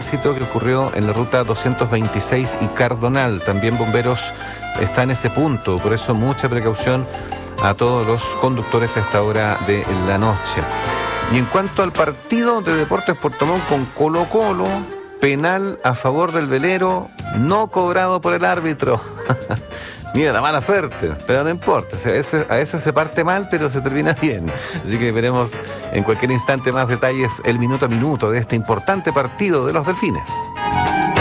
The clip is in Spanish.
tránsito que ocurrió en la ruta 226 y Cardonal. También bomberos están en ese punto, por eso mucha precaución a todos los conductores a esta hora de la noche. Y en cuanto al partido de Deportes Puerto Montt con Colo-Colo, penal a favor del velero, no cobrado por el árbitro. Mira, la mala suerte, pero no importa. A veces se parte mal, pero se termina bien. Así que veremos en cualquier instante más detalles el minuto a minuto de este importante partido de los Delfines.